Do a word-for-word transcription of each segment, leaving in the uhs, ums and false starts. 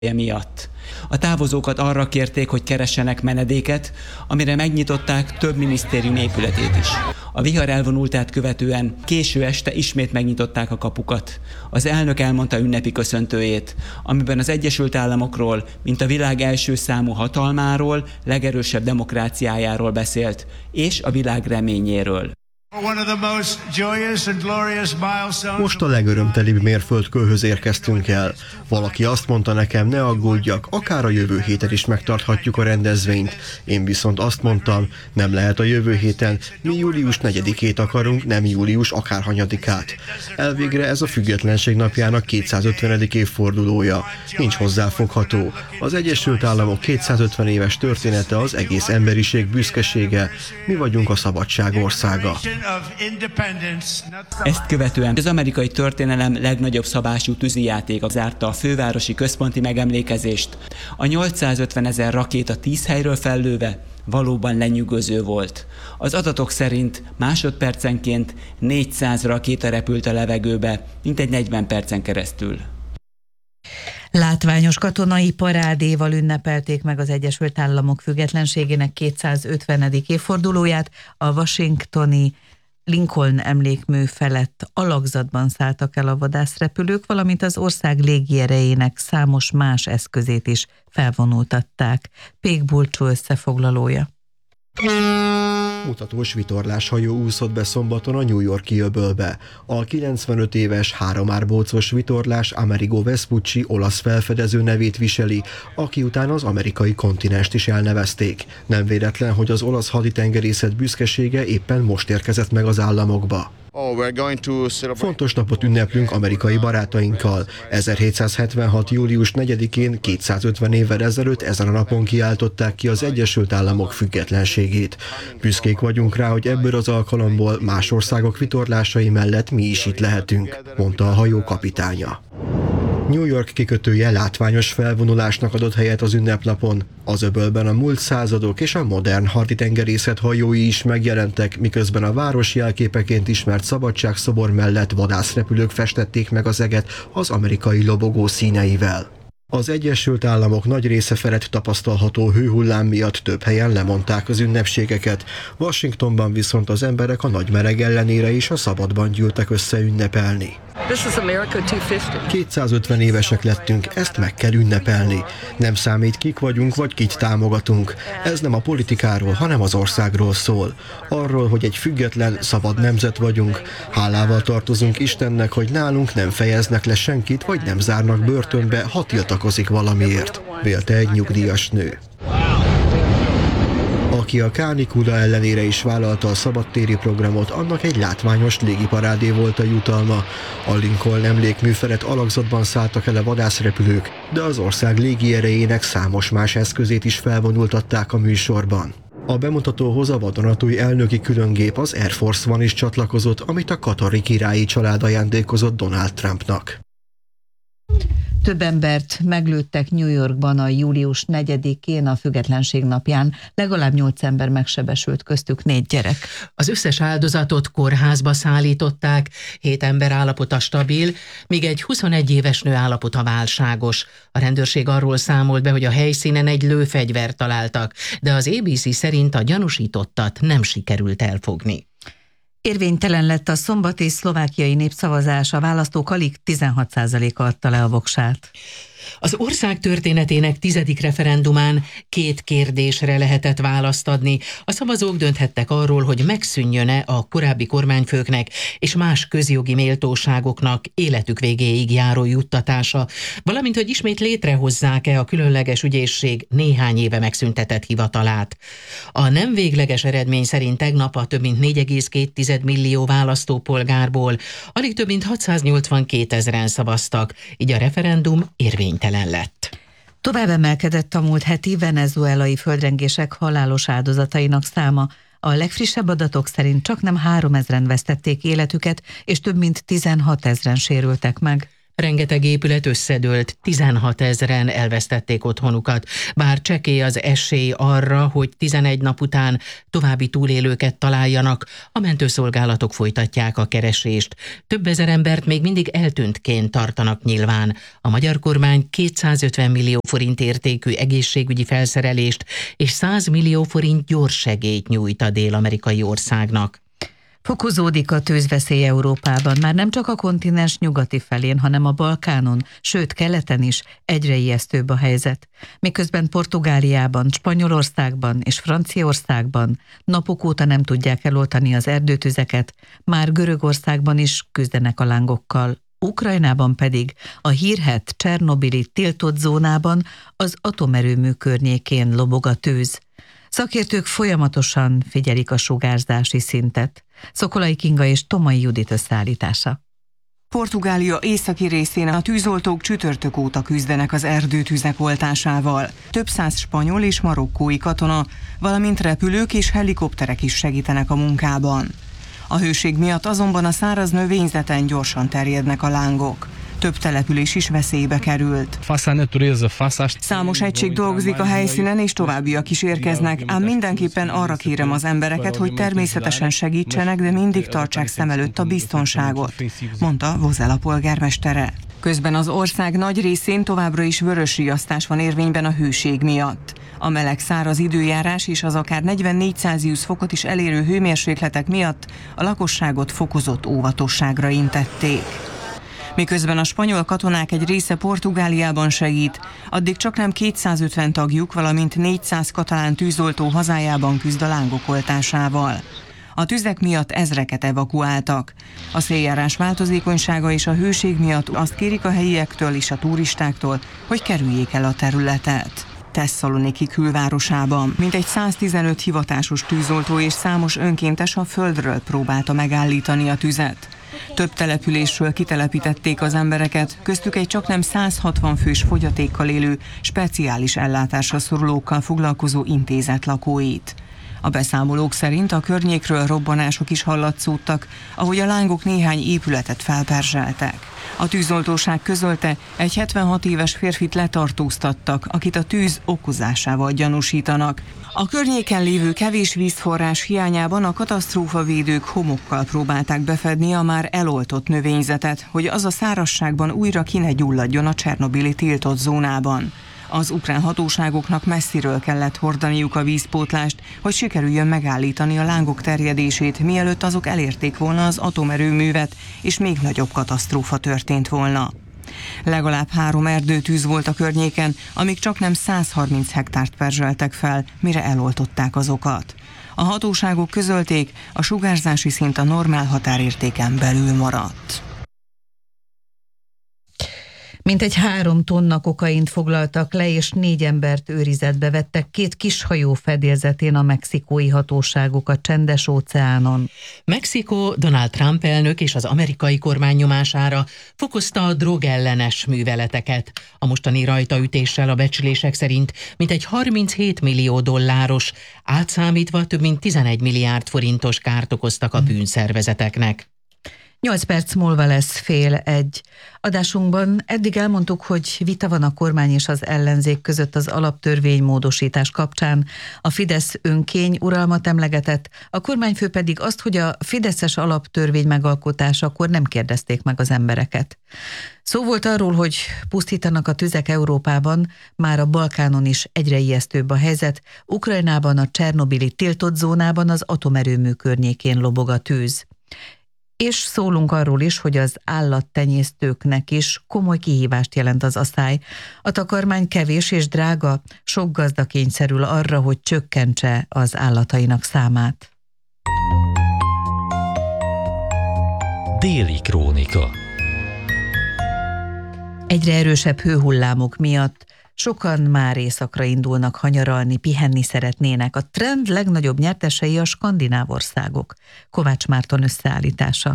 miatt. A távozókat arra kérték, hogy keressenek menedéket, amire megnyitották több minisztérium épületét is. A vihar elvonultát követően késő este ismét megnyitották a kapukat. Az elnök elmondta ünnepi köszöntőjét, amiben az Egyesült Államokról, mint a világ első számú hatalmáról, legerősebb demokráciájáról beszélt, és a világ reményéről. Most a legörömtelibb mérföldkőhöz érkeztünk el. Valaki azt mondta nekem, ne aggódjak, akár a jövő héten is megtarthatjuk a rendezvényt. Én viszont azt mondtam, nem lehet a jövő héten, mi július negyedikét akarunk, nem július akárhanyadikát. Elvégre ez a függetlenség napjának kétszázötvenedik évfordulója. Nincs hozzáfogható. Az Egyesült Államok kétszázötven éves története az egész emberiség büszkesége. Mi vagyunk a szabadság országa. Ezt követően az amerikai történelem legnagyobb szabású tűzijátéka zárta a fővárosi központi megemlékezést. A nyolcszázötven ezer rakéta tíz helyről fellőve valóban lenyűgöző volt. Az adatok szerint másodpercenként négyszáz rakéta repült a levegőbe, mintegy negyven percen keresztül. Látványos katonai parádéval ünnepelték meg az Egyesült Államok függetlenségének kétszázötvenedik évfordulóját. A washingtoni Lincoln emlékmű felett alakzatban szálltak el a vadászrepülők, valamint az ország légierejének számos más eszközét is felvonultatták. Pék Bulcsú összefoglalója. Mutatós vitorláshajó úszott be szombaton a New York-i öbölbe. A kilencvenöt éves, háromárbócos vitorlás Amerigo Vespucci olasz felfedező nevét viseli, aki után az amerikai kontinenst is elnevezték. Nem véletlen, hogy az olasz haditengerészet büszkesége éppen most érkezett meg az államokba. Fontos napot ünneplünk amerikai barátainkkal. ezerhétszázhetvenhat. július negyedikén kétszázötven évvel ezelőtt ezen a napon kiáltották ki az Egyesült Államok függetlenségét. Büszkék vagyunk rá, hogy ebből az alkalomból más országok vitorlásai mellett mi is itt lehetünk, mondta a hajó kapitánya. New York kikötője látványos felvonulásnak adott helyet az ünnepnapon. Az öbölben a múlt századok és a modern haditengerészet hajói is megjelentek, miközben a város jelképeként ismert szabadságszobor mellett vadászrepülők festették meg az eget az amerikai lobogó színeivel. Az Egyesült Államok nagy része felett tapasztalható hőhullám miatt több helyen lemondták az ünnepségeket. Washingtonban viszont az emberek a nagy meleg ellenére is a szabadban gyűltek össze ünnepelni. kétszázötven évesek lettünk, ezt meg kell ünnepelni. Nem számít, kik vagyunk, vagy kit támogatunk. Ez nem a politikáról, hanem az országról szól. Arról, hogy egy független, szabad nemzet vagyunk. Hálával tartozunk Istennek, hogy nálunk nem fejeznek le senkit, vagy nem zárnak börtönbe, ha tiltakozik valamiért, vélte egy nyugdíjas nő. Aki a kánikula ellenére is vállalta a szabadtéri programot, annak egy látványos légiparádé volt a jutalma. A Lincoln emlékmű felett alakzatban szálltak el a vadászrepülők, de az ország légierejének számos más eszközét is felvonultatták a műsorban. A bemutatóhoz a vadonatúj elnöki különgép, az Air Force One is csatlakozott, amit a katari királyi család ajándékozott Donald Trumpnak. Több embert meglőttek New Yorkban a július negyedikén a függetlenség napján. Legalább nyolc ember megsebesült, köztük négy gyerek. Az összes áldozatot kórházba szállították, hét ember állapota stabil, míg egy huszonegy éves nő állapota válságos. A rendőrség arról számolt be, hogy a helyszínen egy lőfegyvert találtak, de az á bé cé szerint a gyanúsítottat nem sikerült elfogni. Érvénytelen lett a szombati szlovákiai népszavazás, a választók alig tizenhat százaléka adta le a voksát. Az ország történetének tizedik referendumán két kérdésre lehetett választ adni. A szavazók dönthettek arról, hogy megszűnjön-e a korábbi kormányfőknek és más közjogi méltóságoknak életük végéig járó juttatása, valamint hogy ismét létrehozzák-e a különleges ügyészség néhány éve megszüntetett hivatalát. A nem végleges eredmény szerint tegnap a több mint négy egész két millió választópolgárból alig több mint hatszáznyolcvankétezren szavaztak, így a referendum érvénytelen lett. Tovább emelkedett a múlt heti venezuelai földrengések halálos áldozatainak száma. A legfrissebb adatok szerint csaknem háromezren vesztették életüket, és több mint tizenhatezren sérültek meg. Rengeteg épület összedőlt, tizenhat ezren elvesztették otthonukat, bár csekély az esély arra, hogy tizenegy nap után további túlélőket találjanak, a mentőszolgálatok folytatják a keresést. Több ezer embert még mindig eltűntként tartanak nyilván. A magyar kormány kétszázötven millió forint értékű egészségügyi felszerelést és száz millió forint gyors segélyt nyújt a dél-amerikai országnak. Fokozódik a tűzveszély Európában, már nem csak a kontinens nyugati felén, hanem a Balkánon, sőt keleten is egyre ijesztőbb a helyzet. Miközben Portugáliában, Spanyolországban és Franciaországban napok óta nem tudják eloltani az erdőtüzeket, már Görögországban is küzdenek a lángokkal. Ukrajnában pedig a hírhedt Csernobili tiltott zónában az atomerőmű környékén lobog a tűz. Szakértők folyamatosan figyelik a sugárzási szintet. Szokolai Kinga és Tomai Judit összeállítása. Portugália északi részén a tűzoltók csütörtök óta küzdenek az erdőtüzek oltásával. Több száz spanyol és marokkói katona, valamint repülők és helikopterek is segítenek a munkában. A hőség miatt azonban a száraz növényzeten gyorsan terjednek a lángok. Több település is veszélybe került. Számos egység dolgozik a helyszínen, és továbbiak is érkeznek, ám mindenképpen arra kérem az embereket, hogy természetesen segítsenek, de mindig tartsák szem előtt a biztonságot, mondta Vozela polgármestere. Közben az ország nagy részén továbbra is vörös riasztás van érvényben a hőség miatt. A meleg száraz időjárás és az akár negyvennégy Celsius fokot is elérő hőmérsékletek miatt a lakosságot fokozott óvatosságra intették. Miközben a spanyol katonák egy része Portugáliában segít, addig csaknem kétszázötven tagjuk, valamint négyszáz katalán tűzoltó hazájában küzd a lángok oltásával. A tüzek miatt ezreket evakuáltak. A széljárás változékonysága és a hőség miatt azt kérik a helyiektől és a turistáktól, hogy kerüljék el a területet. Tesszaloniki külvárosában mintegy száztizenöt hivatásos tűzoltó és számos önkéntes a földről próbálta megállítani a tüzet. Több településről kitelepítették az embereket, köztük egy csaknem száz hatvan fős fogyatékkal élő, speciális ellátásra szorulókkal foglalkozó intézet lakóit. A beszámolók szerint a környékről robbanások is hallatszódtak, ahogy a lángok néhány épületet felperzseltek. A tűzoltóság közölte, egy hetvenhat éves férfit letartóztattak, akit a tűz okozásával gyanúsítanak. A környéken lévő kevés vízforrás hiányában a katasztrófavédők homokkal próbálták befedni a már eloltott növényzetet, hogy az a szárazságban újra ki ne gyulladjon a csernobili tiltott zónában. Az ukrán hatóságoknak messziről kellett hordaniuk a vízpótlást, hogy sikerüljön megállítani a lángok terjedését, mielőtt azok elérték volna az atomerőművet, és még nagyobb katasztrófa történt volna. Legalább három erdőtűz volt a környéken, amik csaknem száz harminc hektárt perzseltek fel, mire eloltották azokat. A hatóságok közölték, a sugárzási szint a normál határértéken belül maradt. Mintegy három tonna kokaint foglaltak le, és négy embert őrizetbe vettek két kishajó fedélzetén a mexikói hatóságok a Csendes-óceánon. Mexikó Donald Trump elnök és az amerikai kormány nyomására fokozta a drogellenes műveleteket. A mostani rajtaütéssel a becslések szerint mintegy harminchét millió dolláros, átszámítva több mint tizenegy milliárd forintos kárt okoztak a bűnszervezeteknek. Nyolc perc múlva lesz fél egy. Adásunkban eddig elmondtuk, hogy vita van a kormány és az ellenzék között az alaptörvénymódosítás kapcsán. A Fidesz önkény uralmat emlegetett, a kormányfő pedig azt, hogy a fideszes alaptörvény megalkotásakor nem kérdezték meg az embereket. Szó volt arról, hogy pusztítanak a tüzek Európában, már a Balkánon is egyre ijesztőbb a helyzet, Ukrajnában a Csernobili tiltott zónában az atomerőmű környékén lobog a tűz. És szólunk arról is, hogy az állattenyésztőknek is komoly kihívást jelent az aszály. A takarmány kevés és drága, sok gazda kényszerül arra, hogy csökkentse az állatainak számát. Déli krónika. Egyre erősebb hőhullámok miatt sokan már északra indulnak hanyaralni, pihenni szeretnének. A trend legnagyobb nyertesei a skandináv országok. Kovács Márton összeállítása.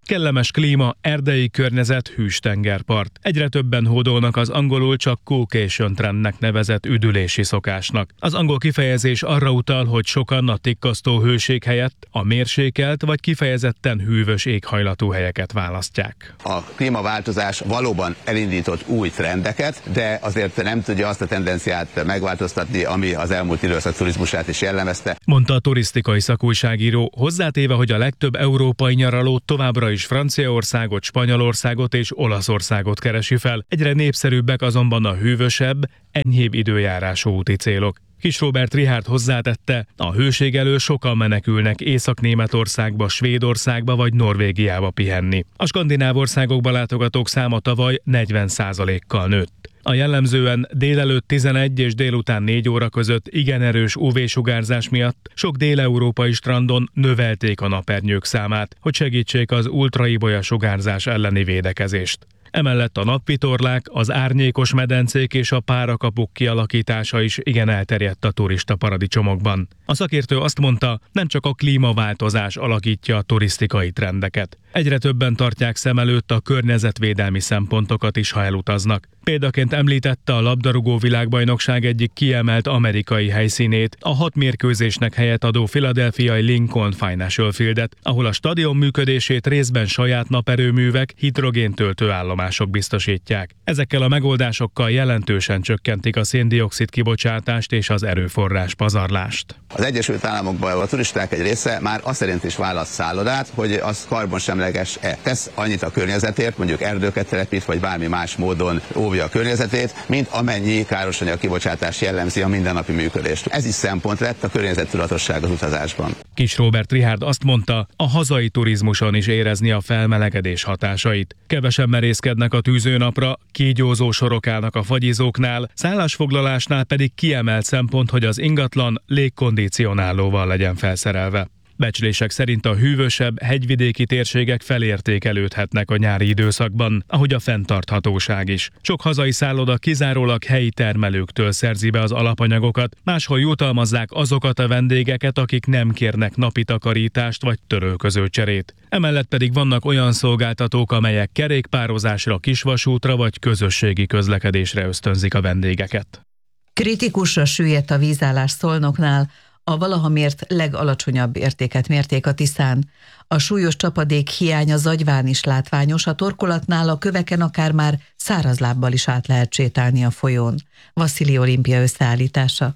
Kellemes klíma, erdei környezet, hűs tengerpart. Egyre többen hódolnak az angolul csak caucasian trendnek nevezett üdülési szokásnak. Az angol kifejezés arra utal, hogy sokan a tikkasztó hőség helyett a mérsékelt vagy kifejezetten hűvös éghajlatú helyeket választják. A klímaváltozás valóban elindított új trendeket, de azért nem tudja azt a tendenciát megváltoztatni, ami az elmúlt időszak turizmusát is jellemezte. Mondta a turisztikai szakújságíró, hozzátéve, hogy a legtöbb európai nyaraló továbbra is Franciaországot, Spanyolországot és Olaszországot keresi fel. Egyre népszerűbbek azonban a hűvösebb, enyhébb időjárású úti célok. Kis Róbert Richárd hozzátette, a hőség elől sokan menekülnek Észak-Németországba, Svédországba vagy Norvégiába pihenni. A skandináv országokba látogatók száma tavaly negyven százalékkal nőtt. A jellemzően délelőtt tizenegy és délután négy óra között igen erős ú vé-sugárzás miatt sok dél-európai strandon növelték a napernyők számát, hogy segítsék az ultraibolya sugárzás elleni védekezést. Emellett a napvitorlák, az árnyékos medencék és a párakapuk kialakítása is igen elterjedt a turista paradicsomokban. A szakértő azt mondta, nem csak a klímaváltozás alakítja a turisztikai trendeket. Egyre többen tartják szem előtt a környezetvédelmi szempontokat is, ha elutaznak. Példaként említette a labdarúgó világbajnokság egyik kiemelt amerikai helyszínét, a hat mérkőzésnek helyet adó philadelphiai Lincoln Financial Fieldet, ahol a stadion működését részben saját naperőművek, hidrogéntöltő állomások biztosítják. Ezekkel a megoldásokkal jelentősen csökkentik a szén-dioxid kibocsátást és az erőforrás pazarlást. Az Egyesült Államokban a turisták egy része már azt szerint is választ szállodát, hogy az karbonsemleges-e. Tesz annyit a környezetért, mondjuk erdőket telepít, vagy bármi más módon óvja a környezetét, mint amennyi károsanyag kibocsátás jellemzi a mindennapi működést. Ez is szempont lett a környezettudatosság az utazásban. Kis Róbert Richárd azt mondta, a hazai turizmuson is érezni a felmelegedés hatásait. Kevesen merészkednek a tűzőnapra, kígyózó sorok állnak a fagyizóknál, szállásfoglalásnál pedig kiemelt szempont, hogy az ingatlan légkondicionálóval legyen felszerelve. Becslések szerint a hűvösebb, hegyvidéki térségek felértékelődhetnek a nyári időszakban, ahogy a fenntarthatóság is. Sok hazai szálloda kizárólag helyi termelőktől szerzi be az alapanyagokat, máshol jutalmazzák azokat a vendégeket, akik nem kérnek napi takarítást vagy törölközőcserét. Emellett pedig vannak olyan szolgáltatók, amelyek kerékpározásra, kisvasútra vagy közösségi közlekedésre ösztönzik a vendégeket. Kritikusra süllyedt a vízállás Szolnoknál, a valaha mért legalacsonyabb értéket mérték a Tiszán. A súlyos csapadék hiánya Zagyván is látványos, a torkolatnál a köveken akár már szárazlábbal is át lehet sétálni a folyón. Vasszili Olimpia összeállítása.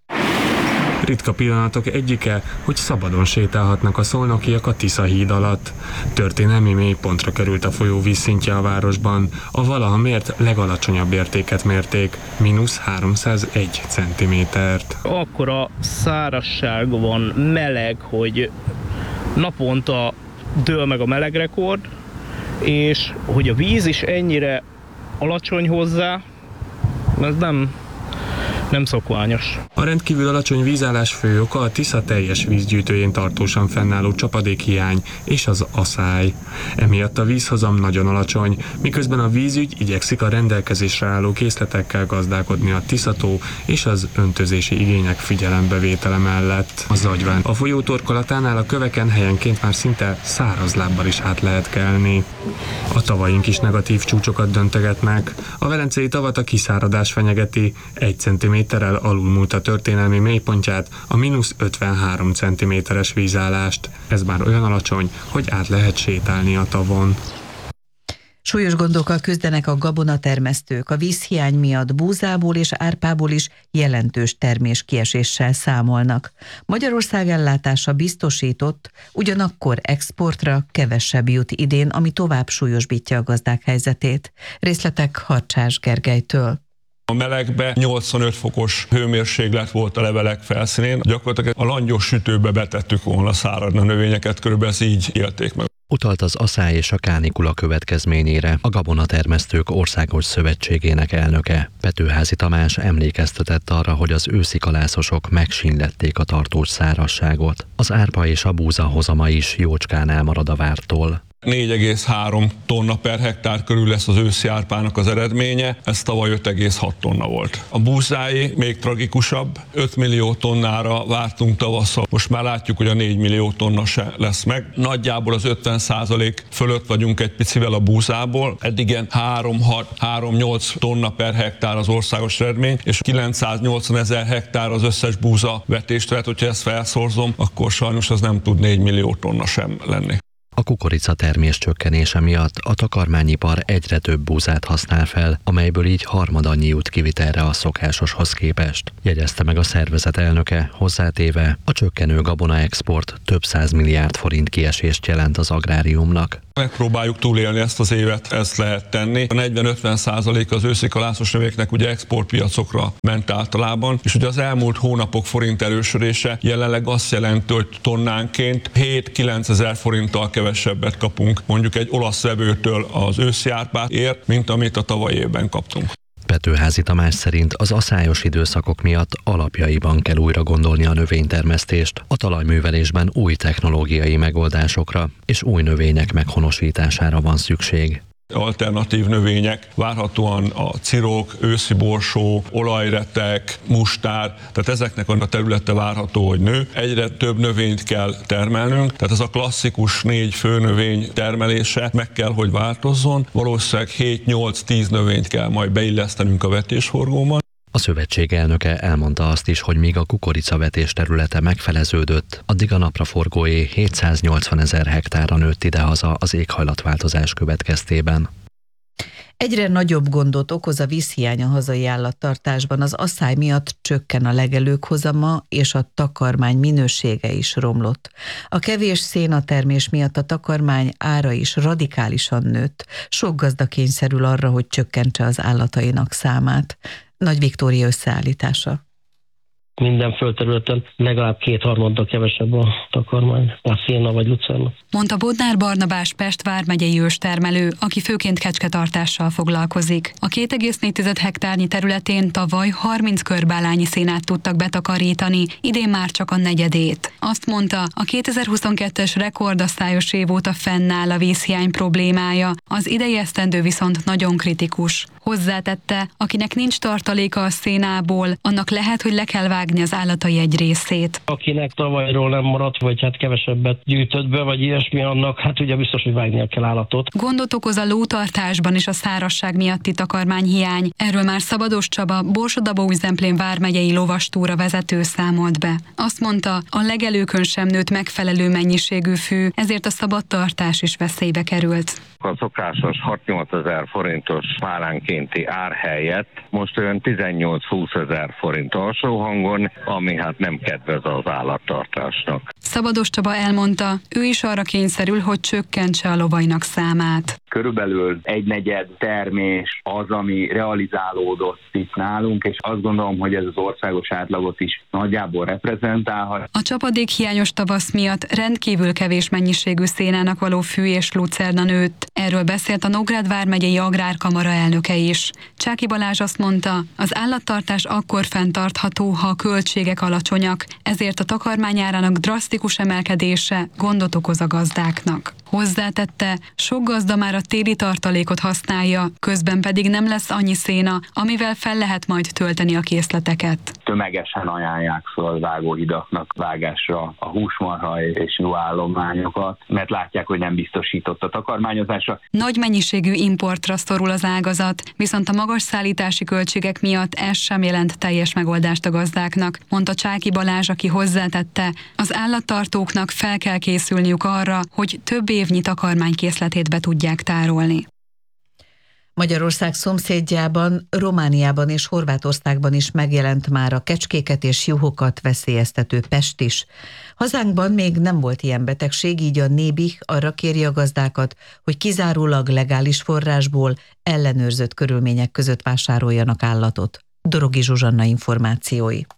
Ritka pillanatok egyike, hogy szabadon sétálhatnak a szolnokiak a Tisza híd alatt. Történelmi mélypontra került a folyó vízszintje a városban. A valaha mért legalacsonyabb értéket mérték, mínusz háromszázegy centimétert. Akkora szárazság van, meleg, hogy naponta dől meg a melegrekord, és hogy a víz is ennyire alacsony hozzá, ez nem... nem szokványos. A rendkívül alacsony vízállás fő oka a Tisza teljes vízgyűjtőjén tartósan fennálló csapadékhiány és az aszály. Emiatt a vízhozam nagyon alacsony, miközben a vízügy igyekszik a rendelkezésre álló készletekkel gazdálkodni a Tiszató és az öntözési igények figyelembevétele mellett. A Zagyván a folyó torkolatánál a köveken helyenként már szinte szárazlábbal is át lehet kelni. A tavaink is negatív csúcsokat döntögetnek. A velencei tavat a kiszáradás fenyegeti, egy centiméterrel alulmúlt a történelmi mélypontját, a mínusz ötvenhárom centiméteres vízállást. Ez már olyan alacsony, hogy át lehet sétálni a tavon. Súlyos gondokkal küzdenek a gabonatermesztők. A vízhiány miatt búzából és árpából is jelentős terméskieséssel számolnak. Magyarország ellátása biztosított, ugyanakkor exportra kevesebb jut idén, ami tovább súlyosbítja a gazdák helyzetét. Részletek Harcsás Gergelytől. A melegbe nyolcvanöt fokos hőmérséklet volt a levelek felszínén. Gyakorlatilag a langyos sütőbe betettük volna száradna növényeket, körülbelül ezt így élték meg. Utalt az aszály és a kánikula következményére a Gabonatermesztők Országos Szövetségének elnöke. Petőházi Tamás emlékeztetett arra, hogy az őszi kalászosok megsínlették a tartós szárazságot. Az árpa és a búza hozama is jócskán elmarad a vártól. négy egész három tonna per hektár körül lesz az őszi árpának az eredménye, ez tavaly öt egész hat tonna volt. A búzáé még tragikusabb, öt millió tonnára vártunk tavasszal, most már látjuk, hogy a négy millió tonna se lesz meg. Nagyjából az ötven százalék fölött vagyunk egy picivel a búzából, eddig ilyen három hat három nyolc tonna per hektár az országos eredmény, és kilencszáznyolcvan ezer hektár az összes búza vetést, tehát hogyha ezt felszorzom, akkor sajnos az nem tud négy millió tonna sem lenni. A kukorica termés csökkenése miatt a takarmányipar egyre több búzát használ fel, amelyből így harmad annyi jut kivitelre a szokásoshoz képest. Jegyezte meg a szervezet elnöke, hozzátéve, a csökkenő gabona export több száz milliárd forint kiesést jelent az agráriumnak. Megpróbáljuk túlélni ezt az évet, ezt lehet tenni. A negyven-ötven százalék az őszi kalászos növényeknek ugye exportpiacokra ment általában, és ugye az elmúlt hónapok forint erősödése jelenleg azt jelenti, hogy tonnánként hét-kilenc ezer forinttal kevesebbet kapunk mondjuk egy olasz vevőtől az őszi árpáért, mint amit a tavalyi évben kaptunk. Petőházi Tamás szerint az aszályos időszakok miatt alapjaiban kell újra gondolni a növénytermesztést, a talajművelésben új technológiai megoldásokra és új növények meghonosítására van szükség. Alternatív növények, várhatóan a cirok, őszi borsó, olajretek, mustár, tehát ezeknek a területe várható, hogy nő. Egyre több növényt kell termelnünk, tehát ez a klasszikus négy főnövény termelése meg kell, hogy változzon. Valószínűleg hét-nyolc-tíz növényt kell majd beillesztenünk a vetésforgóban. A szövetség elnöke elmondta azt is, hogy míg a kukoricavetés területe megfeleződött, addig a napraforgóé hétszáznyolcvan ezer hektárra nőtt idehaza az éghajlatváltozás következtében. Egyre nagyobb gondot okoz a vízhiány a hazai állattartásban, az asszály miatt csökken a legelők hozama, és a takarmány minősége is romlott. A kevés szénatermés miatt a takarmány ára is radikálisan nőtt, sok gazda kényszerül arra, hogy csökkentse az állatainak számát. Nagy Viktória összeállítása. Minden földterületen legalább kétharmaddal kevesebb a takarmány, a széna vagy lucerna. Mondta Bodnár Barnabás Pest vármegyei őstermelő, aki főként kecsketartással foglalkozik. A két egész négy hektárnyi területén tavaly harminc körbálányi szénát tudtak betakarítani, idén már csak a negyedét. Azt mondta, a kétezer-huszonkettes rekordasszályos év óta fennáll a vízhiány problémája, az idei esztendő viszont nagyon kritikus. Hozzátette, akinek nincs tartaléka a szénából, annak lehet, hogy le kell vágni az állatai egy részét. Akinek tavalyról nem maradt, vagy hát kevesebbet gyűjtött be, vagy ilyesmi, annak hát ugye biztos, hogy vágnia kell állatot. Gondot okoz a lótartásban is a szárazság miatti takarmányhiány. Erről már Szabados Csaba, Borsod-Abaúj-Zemplén vármegyei lovastúra vezető számolt be. Azt mondta, a legelőkön sem nőtt megfelelő mennyiségű fű, ezért a szabadtartás is veszélybe került. A szokásos hat-nyolc ezer forintos pálánkénti ár helyett most olyan tizennyolc-húsz ezer forint alsó hangon, ami hát nem kedvez az állattartásnak. Szabados Csaba elmondta, ő is arra kényszerül, hogy csökkentse a lovainak számát. Körülbelül egynegyed termés az, ami realizálódott itt nálunk, és azt gondolom, hogy ez az országos átlagot is nagyjából reprezentálhat. A csapadékhiányos tavasz miatt rendkívül kevés mennyiségű szénának való fű és lucerna nőtt. Erről beszélt a Nógrád vármegyei Agrárkamara elnöke is. Csáky Balázs azt mondta, az állattartás akkor fenntartható, ha a költségek alacsonyak, ezért a takarmányárának drasztikus emelkedése gondot okoz a gazdáknak. Hozzátette, sok gazda már a téli tartalékot használja, közben pedig nem lesz annyi széna, amivel fel lehet majd tölteni a készleteket. Tömegesen ajánlják föl vágóhidaknak vágásra a húsmarha és juhállományokat, mert látják, hogy nem biztosított a takarmányozásra. Nagy mennyiségű importra szorul az ágazat, viszont a magas szállítási költségek miatt ez sem jelent teljes megoldást a gazdáknak, mondta Csáky Balázs, aki hozzátette, az állattartóknak fel kell készülniük arra, hogy több évnyi takarmánykészletét be tudják tárolni. Magyarország szomszédjában, Romániában és Horvátországban is megjelent már a kecskéket és juhokat veszélyeztető pestis. Hazánkban még nem volt ilyen betegség, így a Nébih arra kéri a gazdákat, hogy kizárólag legális forrásból ellenőrzött körülmények között vásároljanak állatot. Dorogi Zsuzsanna információi.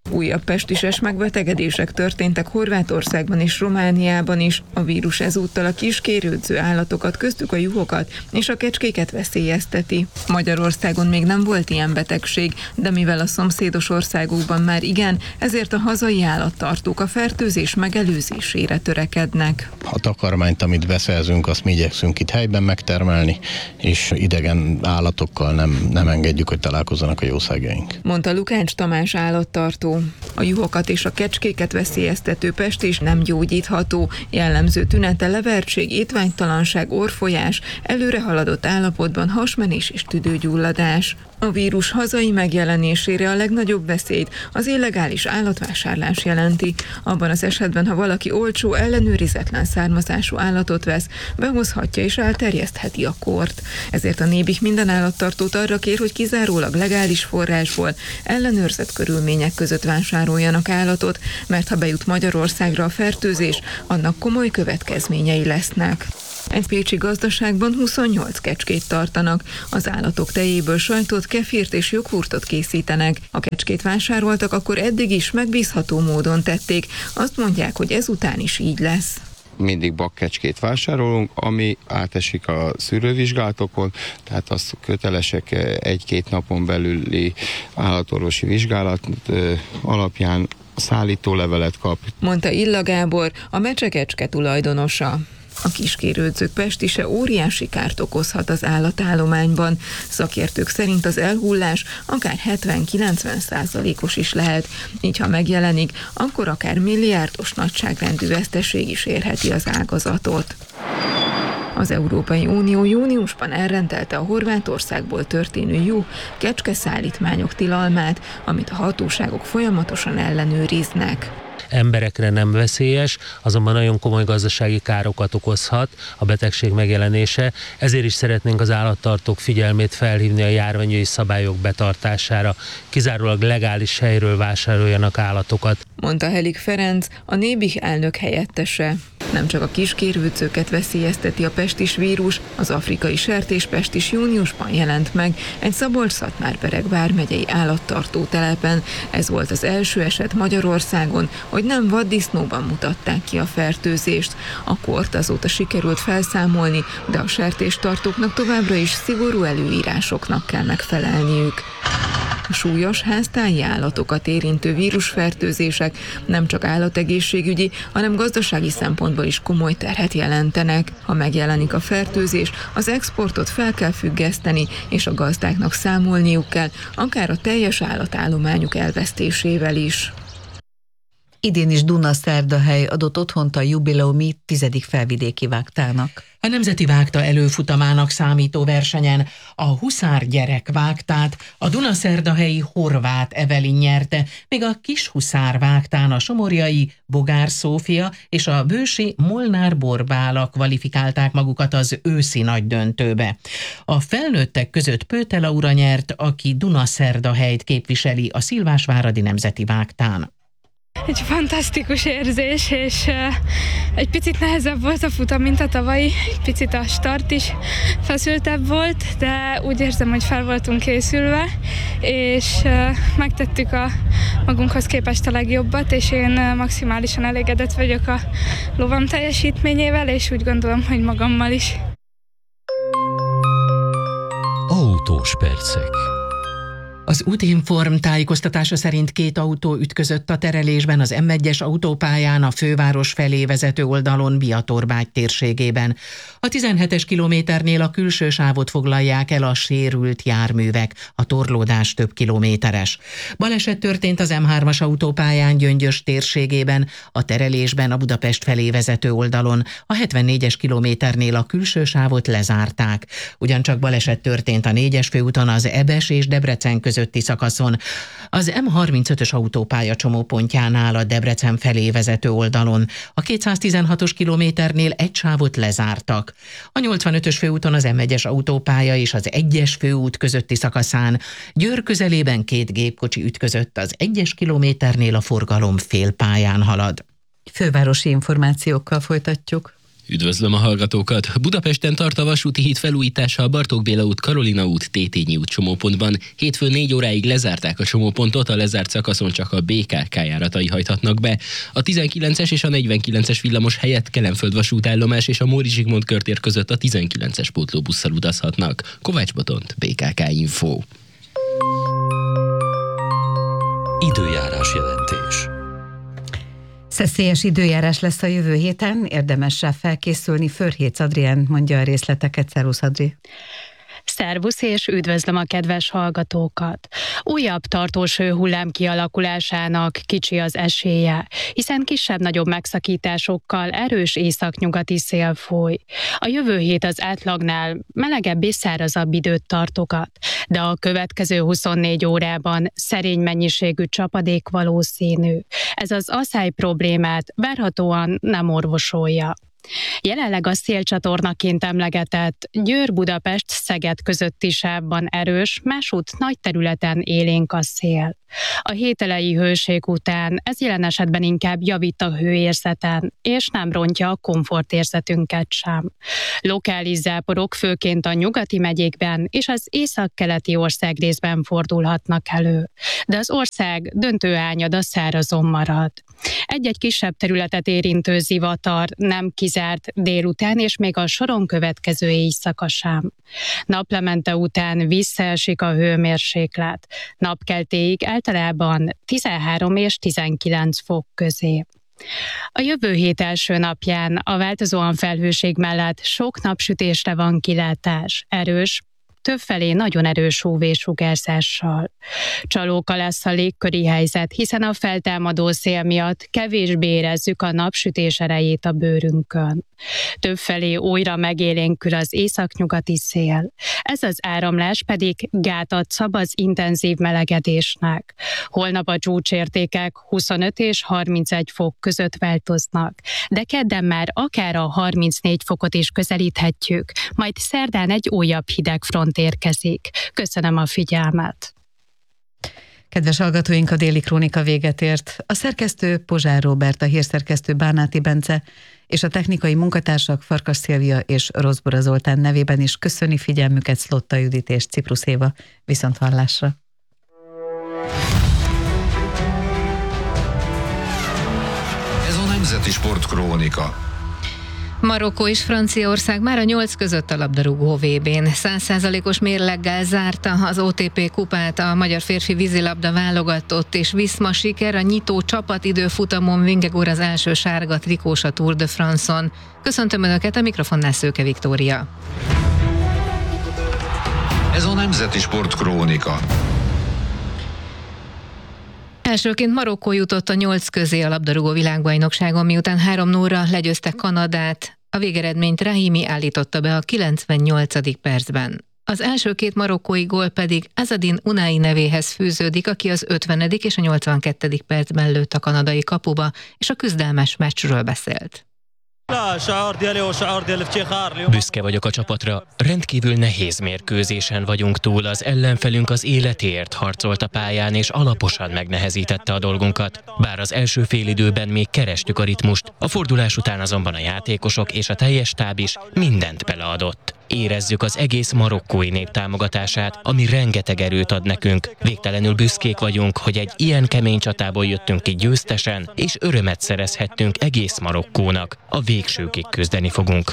Újabb pestises megbetegedések történtek Horvátországban és Romániában is. A vírus ezúttal a kiskérődző állatokat, köztük a juhokat és a kecskéket veszélyezteti. Magyarországon még nem volt ilyen betegség, de mivel a szomszédos országokban már igen, ezért a hazai állattartók a fertőzés megelőzésére törekednek. A takarmányt, amit beszerzünk, azt mi igyekszünk itt helyben megtermelni, és idegen állatokkal nem, nem engedjük, hogy találkozzanak a jószágjaink. Mondta Lukács Tamás állattartó. A juhokat és a kecskéket veszélyeztető pestis nem gyógyítható. Jellemző tünete levertség, étványtalanság, orrfolyás, előrehaladott állapotban hasmenés és tüdőgyulladás. A vírus hazai megjelenésére a legnagyobb veszélyt az illegális állatvásárlás jelenti. Abban az esetben, ha valaki olcsó, ellenőrizetlen származású állatot vesz, behozhatja és elterjesztheti a kort. Ezért a Nébih minden állattartót arra kér, hogy kizárólag legális forrásból, ellenőrzött körülmények között vásároljanak állatot, mert ha bejut Magyarországra a fertőzés, annak komoly következményei lesznek. Egy pécsi gazdaságban huszonnyolc kecskét tartanak. Az állatok tejéből sajtot, kefírt és joghurtot készítenek. Ha kecskét vásároltak, akkor eddig is megbízható módon tették. Azt mondják, hogy ezután is így lesz. Mindig bakkecskét vásárolunk, ami átesik a szűrővizsgálatokon, tehát azt kötelesek egy-két napon belüli állatorvosi vizsgálat alapján szállítólevelet kap. Mondta Illa Gábor, a Mecsekecske tulajdonosa. A kiskérődzők pestise óriási kárt okozhat az állatállományban. Szakértők szerint az elhullás akár hetven-kilencven százalékos is lehet. Így ha megjelenik, akkor akár milliárdos nagyságrendű veszteség is érheti az ágazatot. Az Európai Unió júniusban elrendelte a Horvátországból történő juh, kecske szállítmányok tilalmát, amit a hatóságok folyamatosan ellenőriznek. Emberekre nem veszélyes, azonban nagyon komoly gazdasági károkat okozhat a betegség megjelenése, ezért is szeretnénk az állattartók figyelmét felhívni a járványügyi szabályok betartására. Kizárólag legális helyről vásároljanak állatokat. Mondta Helik Ferenc, a Nébih elnök helyettese. Nem csak a kiskérődzőket veszélyezteti a pestis vírus, az afrikai sertéspest is júniusban jelent meg egy Szabolcs-Szatmár-Bereg vármegyei állattartó telepen. Ez volt az első eset Magyarországon, hogy nem vaddisznóban mutatták ki a fertőzést. A kort azóta sikerült felszámolni, de a sertéstartóknak továbbra is szigorú előírásoknak kell megfelelniük. A súlyos háztáji állatokat érintő vírusfertőzések nem csak állategészségügyi, hanem gazdasági szempontból is komoly terhet jelentenek. Ha megjelenik a fertőzés, az exportot fel kell függeszteni, és a gazdáknak számolniuk kell, akár a teljes állatállományuk elvesztésével is. Idén is Dunaszerdahely adott otthont a jubileumi tizedik felvidéki vágtának. A Nemzeti Vágta előfutamának számító versenyen a Huszár gyerek vágtát a dunaszerdahelyi Horváth Evelin nyerte, míg a Kishuszár vágtán a somorjai Bogár Szófia és a bősi Molnár Borbála kvalifikálták magukat az őszi nagydöntőbe. A felnőttek között Pőte Laura nyert, aki Dunaszerdahelyt képviseli a Szilvásváradi Nemzeti Vágtán. Egy fantasztikus érzés, és egy picit nehezebb volt a futam, mint a tavalyi, egy picit a start is feszültebb volt, de úgy érzem, hogy fel voltunk készülve, és megtettük a magunkhoz képest a legjobbat, és én maximálisan elégedett vagyok a lovam teljesítményével, és úgy gondolom, hogy magammal is. Autós percek. Az Útinform tájékoztatása szerint két autó ütközött a terelésben az em egyes autópályán a főváros felé vezető oldalon Biatorbágy térségében. A tizenhetes kilométernél a külső sávot foglalják el a sérült járművek, a torlódás több kilométeres. Baleset történt az em hármas autópályán Gyöngyös térségében, a terelésben a Budapest felé vezető oldalon, a hetvennégyes kilométernél a külső sávot lezárták. Ugyancsak baleset történt a négyes főúton az Ebes és Debrecen között szakaszon. Az em harmincötös autópálya csomópontjánál a Debrecen felé vezető oldalon. A kétszáztizenhatos kilométernél egy sávot lezártak. A nyolcvanötös főúton az em egyes autópálya és az egyes főút közötti szakaszán Győr közelében két gépkocsi ütközött, az egyes kilométernél a forgalom félpályán halad. Fővárosi információkkal folytatjuk. Üdvözlöm a hallgatókat! Budapesten tart a vasúti híd felújítása a Bartók Béla út, Karolina út, Tétényi út csomópontban. Hétfőn négy óráig lezárták a csomópontot, a lezárt szakaszon csak a bé ká ká járatai hajthatnak be. A tizenkilences és a negyvenkilences villamos helyett Kelenföld vasútállomás és a Móricz Zsigmond körtér között a tizenkilences pótlóbusszal utazhatnak. Kovács Botont, bé ká ká Info. Időjárás jelentés. Szeszélyes időjárás lesz a jövő héten, érdemes rá felkészülni. Förhécz Adrián mondja a részleteket. Szervusz, Adri! Szervusz és üdvözlöm a kedves hallgatókat! Újabb tartós hőhullám kialakulásának kicsi az esélye, hiszen kisebb-nagyobb megszakításokkal erős északnyugati szél fúj. A jövő hét az átlagnál melegebb és szárazabb időt tartogat, de a következő huszonnégy órában szerény mennyiségű csapadék valószínű. Ez az aszály problémát várhatóan nem orvosolja. Jelenleg a szélcsatornaként emlegetett Győr-Budapest-Szeged közötti sávban erős, másút nagy területen élénk a szél. A hét elejé hőség után ez jelen esetben inkább javít a hőérzeten, és nem rontja a komfortérzetünket sem. Lokális záporok főként a nyugati megyékben és az északkeleti országrészben fordulhatnak elő, de az ország döntő ányada szárazon marad. Egy-egy kisebb területet érintő zivatar nem kizárt délután és még a soron következő éjszaka sem. Naplemente után visszaesik a hőmérséklet. Napkeltéig általában tizenhárom és tizenkilenc fok közé. A jövő hét első napján a változóan felhőség mellett sok napsütésre van kilátás, erős, többfelé nagyon erős ú vé-sugárzással. Csalóka lesz a légköri helyzet, hiszen a feltámadó szél miatt kevésbé érezzük a napsütés erejét a bőrünkön. Többfelé újra megélénkül az északnyugati szél. Ez az áramlás pedig gátat szab az intenzív melegedésnek. Holnap a csúcsértékek huszonöt és harmincegy fok között változnak, de kedden már akár a harmincnégy fokot is közelíthetjük, majd szerdán egy újabb hideg front érkezik. Köszönöm a figyelmet! Kedves hallgatóink, a Déli Krónika véget ért. A szerkesztő Pozsár Róbert, a hírszerkesztő Bánáti Bence és a technikai munkatársak Farkas Szilvia és Rozbora Zoltán nevében is köszöni figyelmüket Szlotta Judit és Ciprus Éva. Viszonthallásra! Ez a Nemzeti Sportkrónika. Marokkó és Franciaország már a nyolc között a labdarúgó vé bén. száz százalékos mérleggel zárta az o té pé kupát a magyar férfi vízilabda válogatott, és Viszma siker a nyitó csapatidő futamon Vingegor az első sárga trikós a Tour de France-on. Köszöntöm Önöket, a mikrofonnál Szőke Viktória. Ez a Nemzeti Sportkrónika. Elsőként Marokkó jutott a nyolc közé a labdarúgó világbajnokságon, miután három nulla legyőzte Kanadát. A végeredményt Rahimi állította be a kilencvennyolcadik percben. Az első két marokkói gól pedig Azadin Unai nevéhez fűződik, aki az ötvenedik és a nyolcvankettedik percben lőtt a kanadai kapuba, és a küzdelmes meccsről beszélt. Büszke vagyok a csapatra, rendkívül nehéz mérkőzésen vagyunk túl, az ellenfelünk az életéért harcolt a pályán és alaposan megnehezítette a dolgunkat. Bár az első félidőben még kerestük a ritmust, a fordulás után azonban a játékosok és a teljes stáb is mindent beleadott. Érezzük az egész marokkói nép támogatását, ami rengeteg erőt ad nekünk. Végtelenül büszkék vagyunk, hogy egy ilyen kemény csatából jöttünk ki győztesen, és örömet szerezhettünk egész Marokkónak. A végsőkig küzdeni fogunk.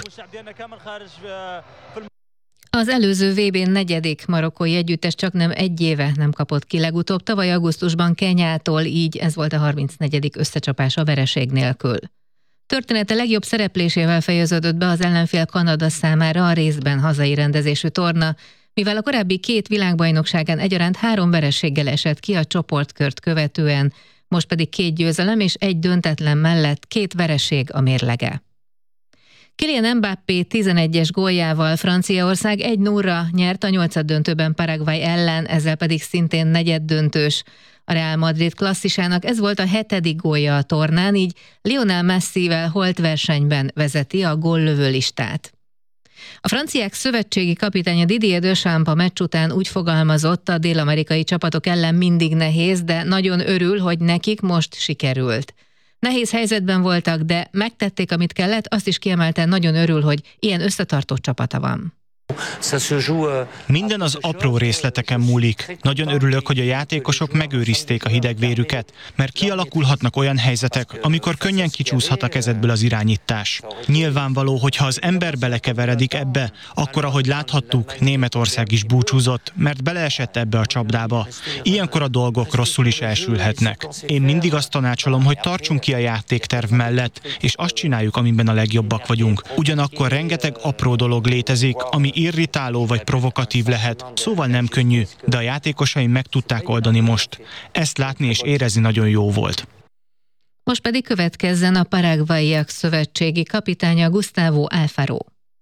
Az előző vé bén negyedik marokkói együttes csaknem egy éve nem kapott ki legutóbb, tavaly augusztusban Kenyától, így ez volt a harmincnegyedik összecsapás a vereség nélkül. Története legjobb szereplésével fejeződött be az ellenfél Kanada számára a részben hazai rendezésű torna, mivel a korábbi két világbajnokságán egyaránt három vereséggel esett ki a csoportkört követően, most pedig két győzelem és egy döntetlen mellett két vereség a mérlege. Kylian Mbappé tizenegyes góljával Franciaország egy nulla nyert a nyolcaddöntőben Paraguay ellen, ezzel pedig szintén negyeddöntős. A Real Madrid klasszisának ez volt a hetedik gólja a tornán, így Lionel Messivel holt versenyben vezeti a góllövő listát. A franciák szövetségi kapitánya Didier Deschamps a meccs után úgy fogalmazott, a dél-amerikai csapatok ellen mindig nehéz, de nagyon örül, hogy nekik most sikerült. Nehéz helyzetben voltak, de megtették, amit kellett, azt is kiemelte, nagyon örül, hogy ilyen összetartó csapata van. Minden az apró részleteken múlik. Nagyon örülök, hogy a játékosok megőrizték a hidegvérüket, mert kialakulhatnak olyan helyzetek, amikor könnyen kicsúszhat a kezedből az irányítás. Nyilvánvaló, hogy ha az ember belekeveredik ebbe, akkor ahogy láthattuk, Németország is búcsúzott, mert beleesett ebbe a csapdába. Ilyenkor a dolgok rosszul is elsülhetnek. Én mindig azt tanácsolom, hogy tartsunk ki a játékterv mellett, és azt csináljuk, amiben a legjobbak vagyunk. Ugyanakkor rengeteg apró dolog létezik, ami irritáló vagy provokatív lehet, szóval nem könnyű, de a játékosaim meg tudták oldani most. Ezt látni és érezni nagyon jó volt. Most pedig következzen a paraguayiak szövetségi kapitánya Gustavo Alfaro.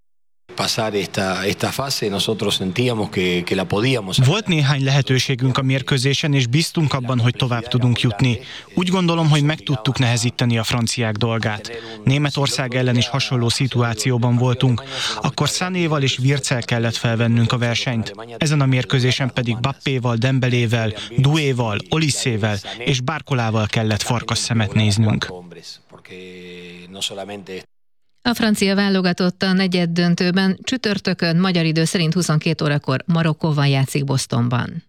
Volt néhány lehetőségünk a mérkőzésen, és bíztunk abban, hogy tovább tudunk jutni. Úgy gondolom, hogy meg tudtuk nehezíteni a franciák dolgát. Németország ellen is hasonló szituációban voltunk. Akkor Sanéval és Wirtzel kellett felvennünk a versenyt. Ezen a mérkőzésen pedig Bappéval, Dembelével, Douéval, Olissével és Barcolával kellett farkasszemet néznünk. A francia válogatott a negyeddöntőben csütörtökön magyar idő szerint huszonkét órakor Marokkóval játszik Bostonban.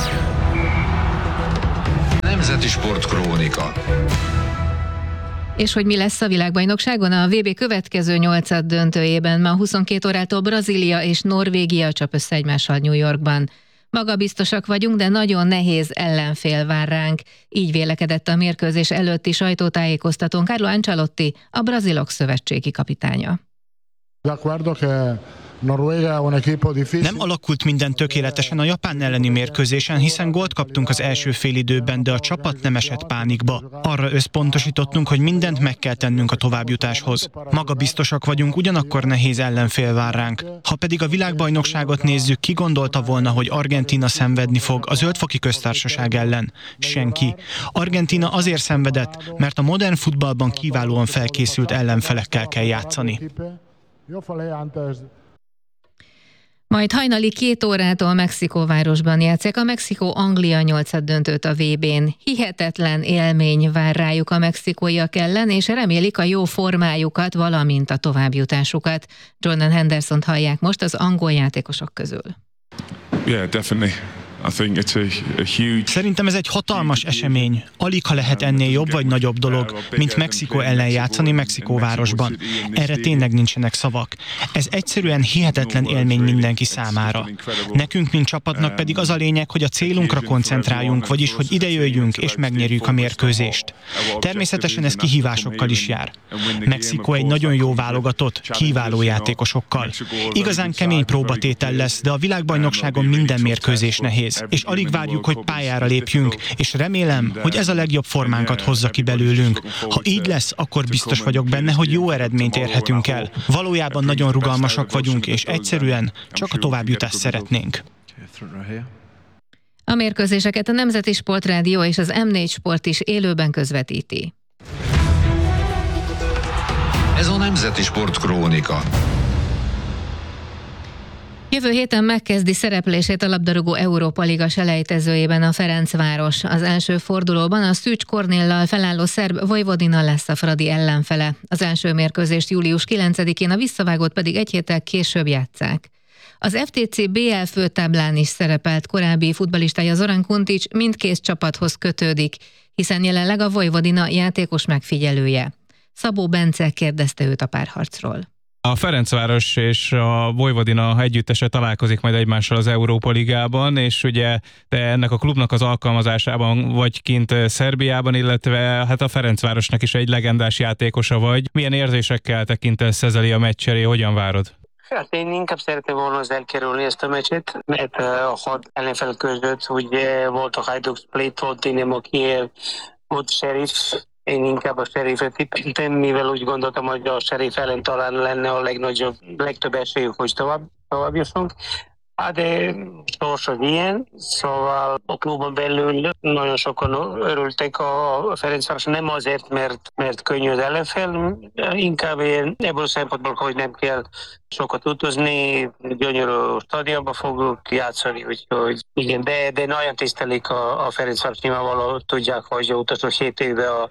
Nemzeti Sportkrónika. És hogy mi lesz a világbajnokságon? A vé bé következő nyolcad döntőjében ma huszonkét órától Brazília és Norvégia csap össze egymással New Yorkban. Magabiztosak vagyunk, de nagyon nehéz ellenfél vár ránk. Így vélekedett a mérkőzés előtti sajtótájékoztatón Carlo Ancelotti, a brazilok szövetségi kapitánya. Nem alakult minden tökéletesen a Japán elleni mérkőzésen, hiszen gólt kaptunk az első félidőben, de a csapat nem esett pánikba. Arra összpontosítottunk, hogy mindent meg kell tennünk a továbbjutáshoz. Magabiztosak vagyunk, ugyanakkor nehéz ellenfél vár ránk. Ha pedig a világbajnokságot nézzük, ki gondolta volna, hogy Argentína szenvedni fog a Zöldfoki Köztársaság ellen? Senki. Argentína azért szenvedett, mert a modern futballban kiválóan felkészült ellenfelekkel kell játszani. Majd hajnali két órától Mexikóvárosban játszik a Mexikó-Anglia nyolcad döntőt a vé bén. Hihetetlen élmény vár rájuk a mexikóiak ellen, és remélik a jó formájukat, valamint a továbbjutásukat. Jordan Hendersont hallják most az angol játékosok közül. Yeah, definitely. I think it's a, a huge... Szerintem ez egy hatalmas esemény. Alig ha lehet ennél jobb vagy nagyobb dolog, mint Mexikó ellen játszani Mexikóvárosban. Erre tényleg nincsenek szavak. Ez egyszerűen hihetetlen élmény mindenki számára. Nekünk, mint csapatnak pedig az a lényeg, hogy a célunkra koncentráljunk, vagyis hogy idejöjjünk és megnyerjük a mérkőzést. Természetesen ez kihívásokkal is jár. Mexikó egy nagyon jó válogatott, kiváló játékosokkal. Igazán kemény próbatétel lesz, de a világbajnokságon minden mérkőzés nehéz. És alig várjuk, hogy pályára lépjünk, és remélem, hogy ez a legjobb formánkat hozza ki belőlünk. Ha így lesz, akkor biztos vagyok benne, hogy jó eredményt érhetünk el. Valójában nagyon rugalmasak vagyunk, és egyszerűen csak a továbbjutást szeretnénk. A mérkőzéseket a Nemzeti Sportrádió és az em négy Sport is élőben közvetíti. Ez a Nemzeti Sportkrónika. Jövő héten megkezdi szereplését a labdarúgó Európa Liga selejtezőjében a Ferencváros. Az első fordulóban a Szűcs Kornéllal felálló szerb Vojvodina lesz a Fradi ellenfele. Az első mérkőzést július kilencedikén, a visszavágót pedig egy héttel később játsszák. Az ef té cé bé el főtáblán is szerepelt korábbi futballistája Zoran Kuntics mindkét csapathoz kötődik, hiszen jelenleg a Vojvodina játékos megfigyelője. Szabó Bence kérdezte őt a párharcról. A Ferencváros és a Vojvodina együttese találkozik majd egymással az Európa Ligában, és ugye te ennek a klubnak az alkalmazásában vagy kint Szerbiában, illetve hát a Ferencvárosnak is egy legendás játékosa vagy. Milyen érzésekkel tekintesz ezzel a meccs elé, hogyan várod? Hát én inkább szeretném volna az elkerülni ezt a meccset, mert a hat ellenfel között ugye volt a Hajduk Split, volt Dinamo Kiev, volt Sheriff. Én inkább a Sheriffet tippeltem, mivel úgy gondoltam, hogy a Sheriff ellen talán lenne a legnagyobb, legtöbb esélyük, hogy tovább, tovább jussunk. Hát de sors az ilyen, szóval a klubon belül nagyon sokan örültek a Ferencváros, nem azért, mert, mert könnyű az ellenfél, inkább ilyen, ebből a szempontból, hogy nem kell sokat utazni, gyönyörű stadionba fogunk játszani, úgyhogy igen, de, de nagyon tisztelik a, a Ferencváros, nyilvánvalóan tudják, hogy utazó hét évben a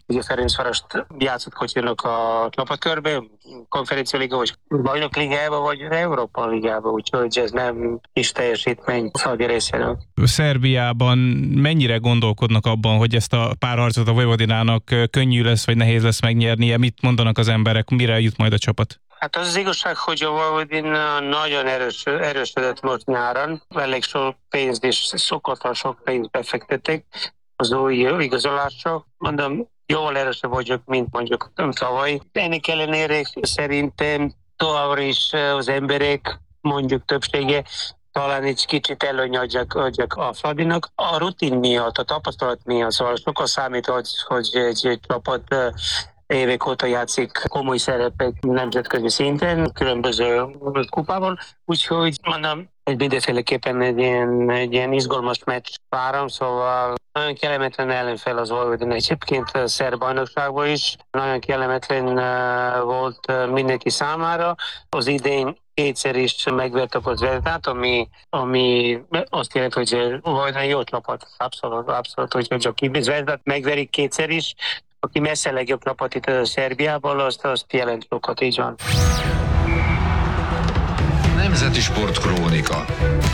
ugye Ferencvárost játszott Kocsinak a csapatkörbe, konferencia liga, vagy bajnok ligába, vagy Európa ligába, úgyhogy ez nem is teljesítmény Szalgi részéről. Szerbiában mennyire gondolkodnak abban, hogy ezt a párharcot a Vojvodinának könnyű lesz, vagy nehéz lesz megnyernie? Mit mondanak az emberek, mire jut majd a csapat? Hát az az igazság, hogy a Vojvodina nagyon erős, erősödött most nyáron, elég sok pénzt és szokatlan sok pénzt befektették az új igazolásra. Mondom, jól erősebb vagyok, mint mondjuk tavaly. Ennek ellenére szerintem továbbra is az emberek, mondjuk többsége, talán egy kicsit előny adjak, adjak a Fradinak. A rutin miatt, a tapasztalat miatt, szóval sokkal számít, hogy, hogy egy, egy csapat évek óta játszik komoly szerepek nemzetközi szinten, különböző kupában, úgyhogy mondom, hogy mindenféleképpen egy ilyen, egy ilyen izgalmas meccs várom, szóval nagyon kellemetlen ellenfél az Vojvodina. Egyébként a szerb bajnokságban is nagyon kellemetlen volt mindenki számára. Az idén kétszer is megvertek az Zvezdát, ami, ami azt jelenti, hogy Vojvodina jó csapat, abszolút, abszolút, hogyha csak ki Zvezdát megverik kétszer is, aki messze legjobb csapat itt a Szerbiából, azt, azt jelent sokat, így van. Nemzeti Sport Krónika.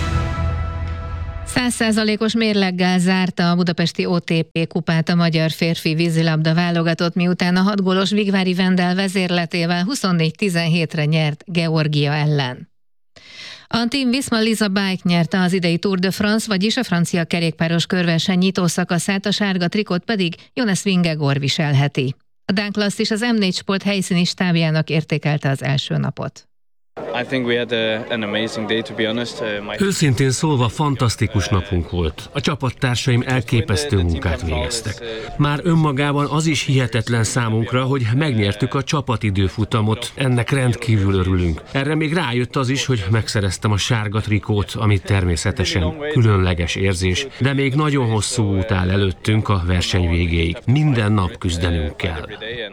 száz százalékos mérleggel zárta a budapesti o té pé kupát a magyar férfi vízilabda válogatott, miután a hat gólos Vigvári Vendel vezérletével huszonnégy tizenhétre nyert Georgia ellen. A Team Visma Liza Bike nyerte az idei Tour de France, vagyis a francia kerékpáros körverseny nyitó szakaszát, a sárga trikót pedig Jonas Vingegaard viselheti. A Dán Klasszt az em négy Sport helyszíni stábjának értékelte az első napot. Őszintén szólva fantasztikus napunk volt. A csapattársaim elképesztő munkát végeztek. Már önmagában az is hihetetlen számunkra, hogy megnyertük a csapatidőfutamot, ennek rendkívül örülünk. Erre még rájött az is, hogy megszereztem a sárga trikót, ami természetesen különleges érzés, de még nagyon hosszú út áll előttünk a verseny végéig. Minden nap küzdenünk kell.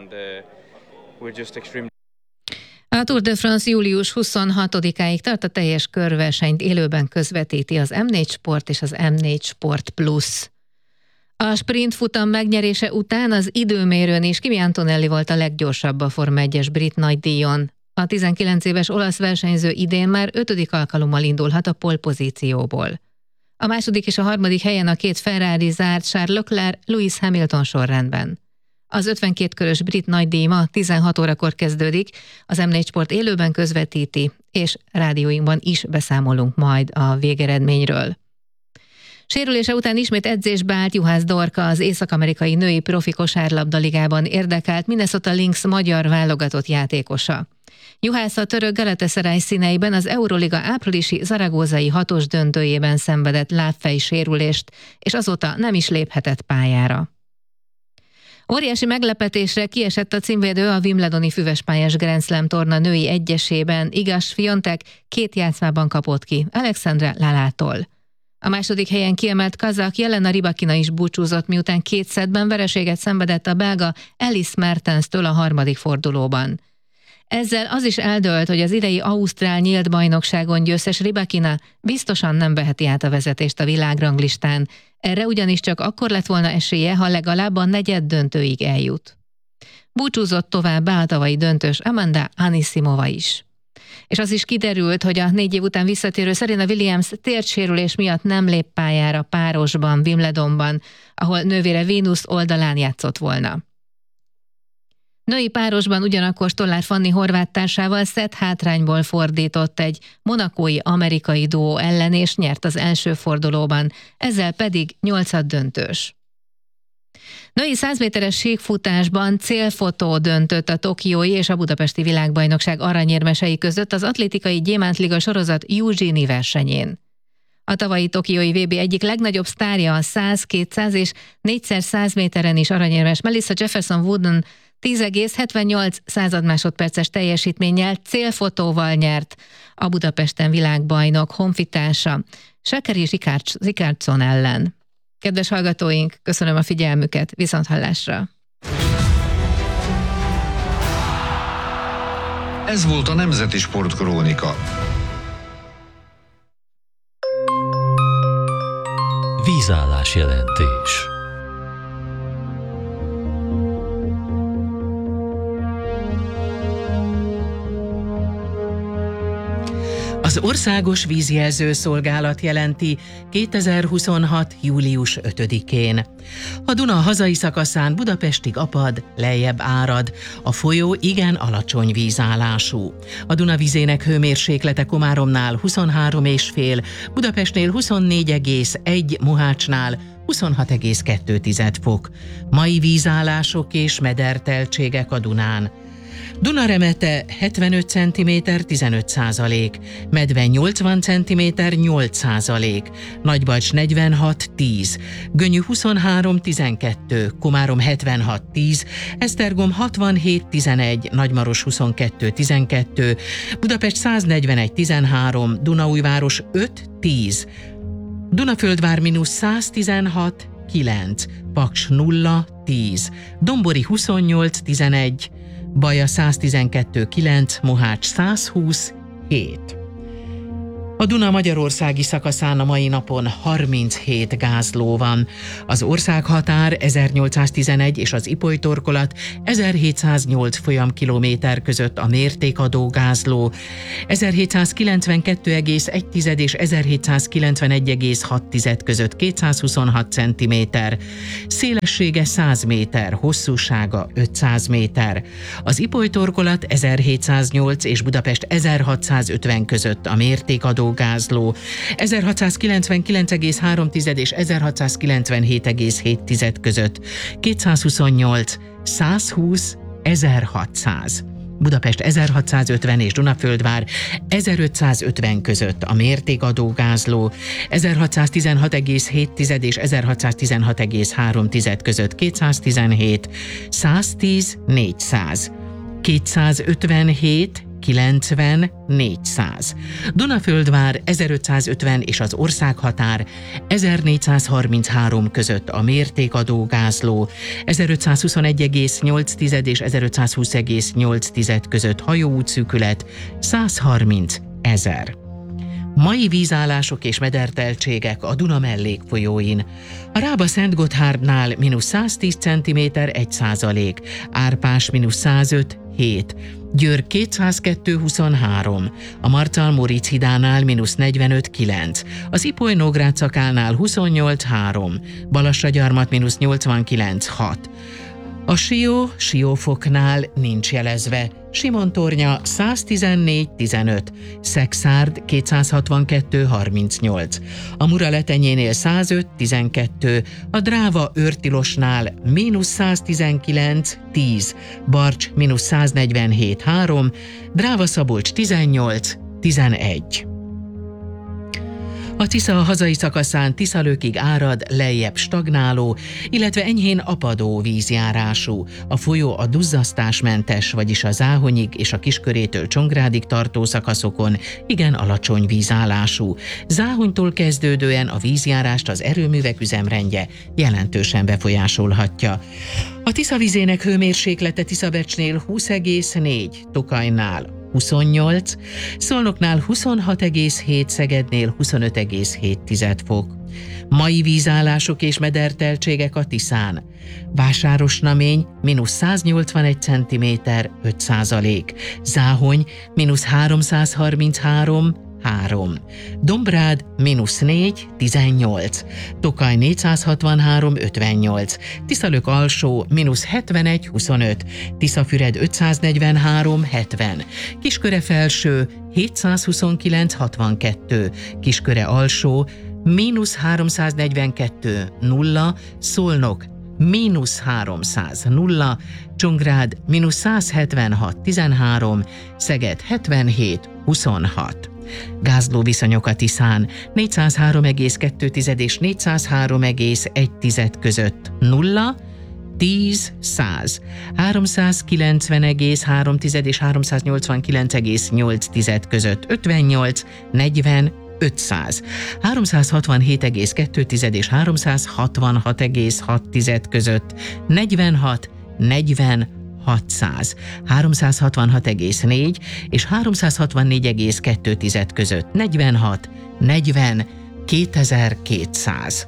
A Tour de France július huszonhatodikáig tart, a teljes körversenyt élőben közvetíti az em négy Sport és az em négy Sport Plus. A sprint futam megnyerése után az időmérőn is Kimi Antonelli volt a leggyorsabb a Forma egyes brit nagydíjon. A tizenkilenc éves olasz versenyző idén már ötödik alkalommal indulhat a pole pozícióból. A második és a harmadik helyen a két Ferrari zárt, Charles Leclerc, Lewis Hamilton sorrendben. Az ötvenkét körös brit nagydíj ma tizenhat órakor kezdődik, az em négy Sport élőben közvetíti, és rádióinkban is beszámolunk majd a végeredményről. Sérülése után ismét edzésbe állt Juhász Dorka, az észak-amerikai női profi kosárlabda ligában érdekelt Minnesota Lynx magyar válogatott játékosa. Juhász a török Galatasaray színeiben az Euroliga áprilisi zaragózai hatos döntőjében szenvedett lábfej sérülést, és azóta nem is léphetett pályára. Óriási meglepetésre kiesett a címvédő a wimbledoni füvespályás Grand Slam torna női egyesében. Iga Swiatek két játszmában kapott ki Alexandra Lalától. A második helyen kiemelt kazak Jelena Rybakina is búcsúzott, miután két szettben vereséget szenvedett a belga Alice Mertenstől a harmadik fordulóban. Ezzel az is eldőlt, hogy az idei ausztrál nyílt bajnokságon győztes Rybakina biztosan nem veheti át a vezetést a világranglistán. Erre ugyanis csak akkor lett volna esélye, ha legalább a negyed döntőig eljut. Búcsúzott továbbá a tavalyi döntős Amanda Anisimova is. És az is kiderült, hogy a négy év után visszatérő Serena Williams térdsérülés miatt nem lép pályára párosban, Wimbledonban, ahol nővére Vénusz oldalán játszott volna. Női párosban ugyanakkor Stollár Fanni horvát társával szett hátrányból fordított egy monakói amerikai duó ellen, és nyert az első fordulóban, ezzel pedig nyolcad döntős. Női száz méteres síkfutásban célfotó döntött a tokiói és a budapesti világbajnokság aranyérmesei között az atlétikai gyémántliga sorozat Eugenie versenyén. A tavalyi tokiói vé bé egyik legnagyobb sztárja a száz, kétszáz és négyszer száz méteren is aranyérmes Melissa Jefferson Wooden tíz egész hetvennyolc másodperces teljesítménnyel célfotóval nyert a Budapesten világbajnok honfitársa Sakari Richardson ellen. Kedves hallgatóink, köszönöm a figyelmüket, viszonthallásra! Ez volt a Nemzeti Sport Krónika. Vízállás jelentés. Az Országos Vízjelző Szolgálat jelenti kétezer-huszonhat. július ötödikén. A Duna hazai szakaszán Budapestig apad, lejjebb árad. A folyó igen alacsony vízállású. A Duna vizének hőmérséklete Komáromnál huszonhárom egész öt, Budapestnél huszonnégy egész egy, Mohácsnál huszonhat egész kettő fok. Mai vízállások és mederteltségek a Dunán. Dunaremete hetvenöt centiméter, tizenöt százalék, Medve nyolcvan centiméter, nyolc százalék, Nagybalcs negyvenhat, tíz, Gönyű huszonhárom, tizenkettő, Komárom hetvenhat, tíz, Esztergom hatvanhét, tizenegy, Nagymaros huszonkettő, tizenkettő, Budapest száznegyvenegy, tizenhárom, Dunaújváros öt, tíz, Dunaföldvár mínusz száztizenhat, kilenc, Paks nulla, tíz, Dombori huszonnyolc, tizenegy, Baja száztizenkettő, kilenc, Mohács százhúsz, hét. A Duna magyarországi szakaszán a mai napon harminchét gázló van. Az országhatár ezernyolcszáztizenegy és az Ipoly torkolat ezerhétszáznyolc folyamkilométer között a mértékadó gázló, ezerhétszázkilencvenkettő egész egy és ezerhétszázkilencvenegy egész hat között kétszázhuszonhat centiméter, szélessége száz méter, hosszúsága ötszáz méter. Az Ipoly torkolat ezerhétszáznyolc és Budapest ezerhatszázötven között a mértékadó gázló, ezerhatszázkilencvenkilenc egész három és ezerhatszázkilencvenhét egész hét között kétszázhuszonnyolc, százhúsz, ezerhatszáz. Budapest ezerhatszázötven és Dunaföldvár ezerötszázötven között a mértékadó gázló, ezerhatszáztizenhat egész hét és ezerhatszáztizenhat egész három között kétszáztizenhét, száztíz, négyszáz, kétszázötvenhét, kilencven, négyszáz. Dunaföldvár ezerötszázötven és az országhatár ezernégyszázharminchárom között a mértékadó gázló, ezerötszázhuszonegy egész nyolc és ezerötszázhúsz egész nyolc között hajóútszűkület százharminc ezer. Mai vízállások és mederteltségek a Duna mellékfolyóin. A Rába-Szentgotthárdnál mínusz száztíz centiméter, egy százalék, Árpás mínusz százöt, hét, Győr kétszázkettő, huszonhárom, a Marcal-Móricz hidánál mínusz negyvenöt, kilenc, az Ipoly-Nógrád szakánál huszonnyolc, három, Balassagyarmat mínusz nyolcvankilenc, hat. A Sió Siófoknál nincs jelezve, Simontornya száztizennégy, tizenöt, Szexárd kétszázhatvankettő, harmincnyolc, a Muraletenyénél százöt, tizenkettő, a Dráva Őrtilosnál mínusz száztizenkilenc, tíz, Barcs mínusz száznegyvenhét, három, Dráva Szabolcs tizennyolc, tizenegy. A Tisza a hazai szakaszán Tiszalőkig árad, lejjebb stagnáló, illetve enyhén apadó vízjárású. A folyó a duzzasztásmentes, vagyis a Záhonyig és a Kiskörétől Csongrádig tartó szakaszokon igen alacsony vízállású. Záhonytól kezdődően a vízjárást az erőművek üzemrendje jelentősen befolyásolhatja. A Tisza vizének hőmérséklete Tiszabecsnél húsz egész négy, Tokajnál huszonnyolc, Szolnoknál huszonhat egész hét, Szegednél huszonöt egész hét fok. Mai vízállások és mederteltségek a Tiszán. Vásárosnamény mínusz száznyolcvanegy centiméter, öt százalék, Záhony mínusz háromszázharminchárom, három, Dombrád mínusz négy, tizennyolc, Tokaj négyszázhatvanhárom, ötvennyolc, Tiszalök alsó mínusz hetvenegy, huszonöt, Tiszafüred ötszáznegyvenhárom, hetven, Kisköre felső hétszázhuszonkilenc, hatvankettő, Kisköre alsó mínusz háromszáznegyvenkettő, nulla, Szolnok mínusz háromszáz, nulla, Csongrád mínusz százhetvenhat, tizenhárom, Szeged hetvenhét, huszonhat. Gázló viszonyok a Tiszán négyszázhárom egész kettő és négyszázhárom egész egy között nulla, tíz, száz, háromszázkilencven egész három és háromszáznyolcvankilenc egész nyolc között ötvennyolc, negyven, ötszáz, háromszázhatvanhét egész kettő és háromszázhatvanhat egész hat között negyvenhat, negyven, hatszáz, háromszázhatvanhat egész négy és háromszázhatvannégy egész kettő között negyvenhat, negyven, kétezer-kétszáz.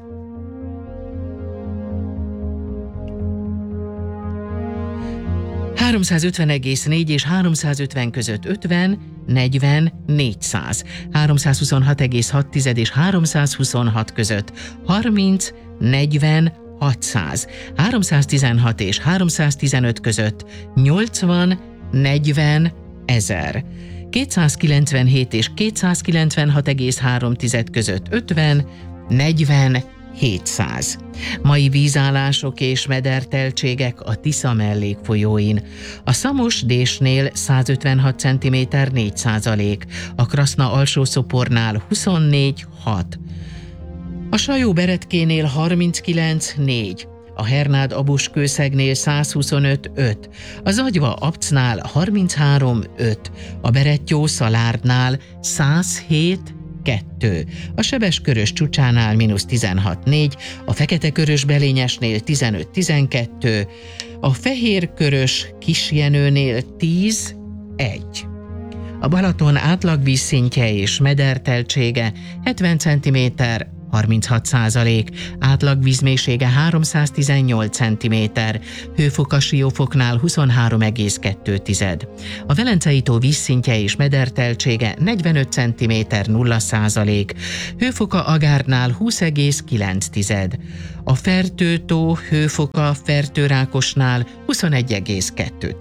háromszázötven egész négy és háromszázötven között ötven, negyven négyszáz, háromszázhuszonhat egész hat és háromszázhuszonhat között, harminc negyven hatszáz, háromszáztizenhat és háromszáztizenöt között, nyolcvan negyven ezer, kétszázkilencvenhét és kétszázkilencvenhat egész három között, ötven negyven hétszáz. Mai vízállások és mederteltségek a Tisza mellékfolyóin. A Szamos-Désnél százötvenhat centiméter négy százalék, a Kraszna alsó-szopornál huszonnégy hat, a Sajó-Beretkénél harminckilenc négy, a Hernád-Abus-Kőszegnél százhuszonöt öt, a Zagyva-Abcnál harminchárom öt, a Berettyó-Szalárdnál százhét kettő, a Sebes-Körös csúcsánál mínusz tizenhat négy, a Fekete-Körös Belényesnél tizenöt tizenkettő, a Fehér-Körös Kisjenőnél tíz egy. A Balaton átlagvízszintje és mederteltsége hetven centiméter, harminchat százalék, átlagvízmélysége háromszáztizennyolc centiméter, hőfoka Siófoknál huszonhárom egész kettő. A Velencei tó vízszintje és mederteltsége negyvenöt centiméter, nulla százalék, hőfoka Agárnál húsz egész kilenc. A Fertő-tó hőfoka Fertőrákosnál huszonegy egész kettő.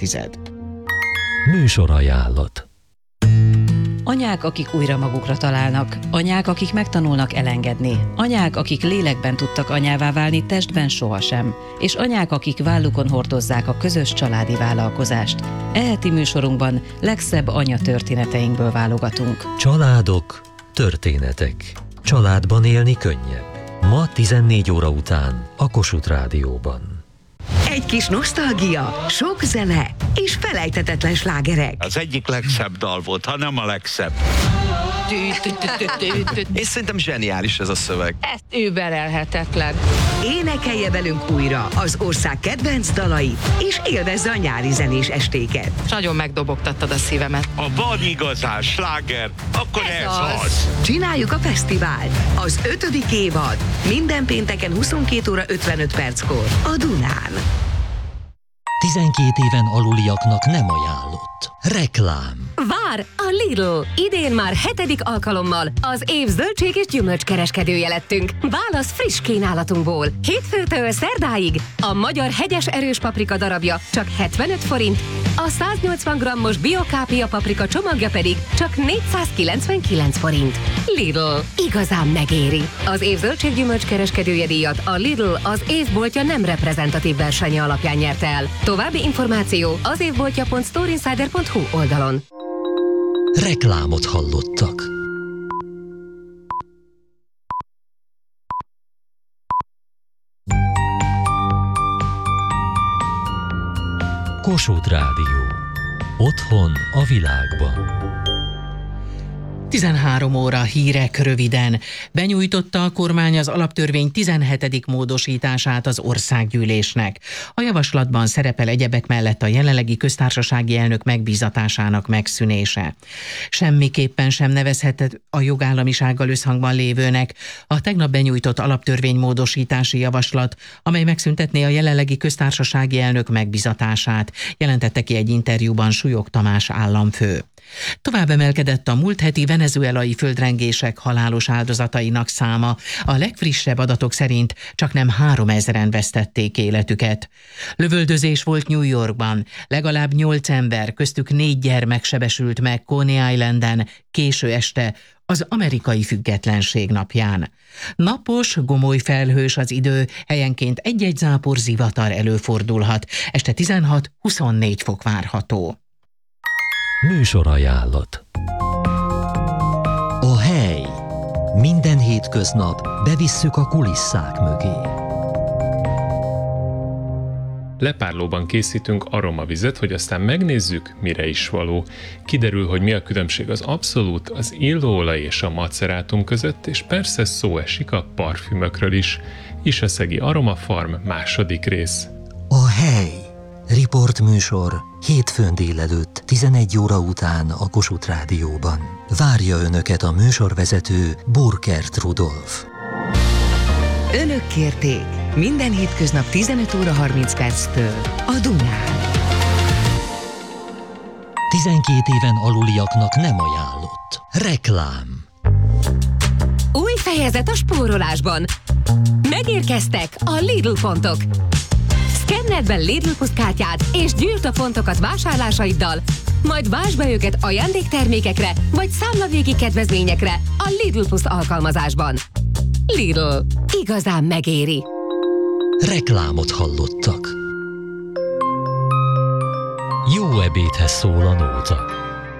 Műsorajánlat. Anyák, akik újra magukra találnak, anyák, akik megtanulnak elengedni, anyák, akik lélekben tudtak anyává válni, testben sohasem, és anyák, akik vállukon hordozzák a közös családi vállalkozást. E heti műsorunkban legszebb anya történeteinkből válogatunk. Családok, történetek. Családban élni könnyebb. Ma tizennégy óra után a Kossuth Rádióban. Egy kis nosztalgia, sok zene és felejthetetlen slágerek. Az egyik legszebb dal volt, ha nem a legszebb. És szerintem zseniális ez a szöveg. Ez überelhetetlen. Énekelje velünk újra az ország kedvenc dalait, és élvezze a nyári zenés estéket. Nagyon megdobogtattad a szívemet. Ha van igazán sláger, akkor ez, ez az. az. Csináljuk a fesztivált. Az ötödik évad. Minden pénteken huszonkét óra ötvenöt perckor a Dunán. tizenkét éven aluliaknak nem ajánlott. Reklám. Vár a Lidl! Idén már hetedik alkalommal az év zöldség és gyümölcskereskedője lettünk. Válasz friss kínálatunkból. Hétfőtől szerdáig a magyar hegyes erős paprika darabja csak hetvenöt forint, a száznyolcvan grammos biokápia paprika csomagja pedig csak négyszázkilencvenkilenc forint. Lidl. Igazán megéri. Az év zöldség gyümölcskereskedője díjat a Lidl az évboltja nem reprezentatív versenye alapján nyerte el. További információ az évboltja pont storeinsider pont hu oldalon. Reklámot hallottak. Kossuth Rádió. Otthon a világban. tizenhárom óra hírek röviden. Benyújtotta a kormány az alaptörvény tizenhetedik módosítását az országgyűlésnek. A javaslatban szerepel egyebek mellett a jelenlegi köztársasági elnök megbízatásának megszűnése. Semmiképpen sem nevezhet a jogállamisággal összhangban lévőnek a tegnap benyújtott alaptörvény módosítási javaslat, amely megszüntetné a jelenlegi köztársasági elnök megbízatását, jelentette ki egy interjúban Súlyog Tamás államfő. Tovább emelkedett a múlt heti venezuelai földrengések halálos áldozatainak száma. A legfrissebb adatok szerint csaknem háromezren vesztették életüket. Lövöldözés volt New Yorkban. Legalább nyolc ember, köztük négy gyermek sebesült meg Coney Islanden késő este, az amerikai függetlenség napján. Napos, gomoly felhős az idő, helyenként egy-egy zápor zivatar előfordulhat. Este tizenhat-huszonnégy fok várható. Műsorajánlat. A hely. Minden hétköznap bevisszük a kulisszák mögé. Lepárlóban készítünk aromavizet, hogy aztán megnézzük, mire is való. Kiderül, hogy mi a különbség az abszolút, az illóolaj és a macerátum között, és persze szó esik a parfümökről is. Isaszegi Aromafarm második rész. A hely. Riportműsor hétfőn délelőtt tizenegy óra után a Kossuth Rádióban. Várja Önöket a műsorvezető Burkert Rudolf. Önök kérték minden hétköznap tizenöt óra harminc perctől a Dunán. tizenkét éven aluliaknak nem ajánlott. Reklám. Új fejezet a spórolásban. Megérkeztek a Lidl pontok. Szkenneld be Lidl Plus kártyád és gyűjtsd a pontokat vásárlásaiddal, majd váltsd be őket ajándéktermékekre vagy számlavégi kedvezményekre a Lidl Plus alkalmazásban. Lidl. Igazán megéri. Reklámot hallottak. Jó ebédhez szól a nóta.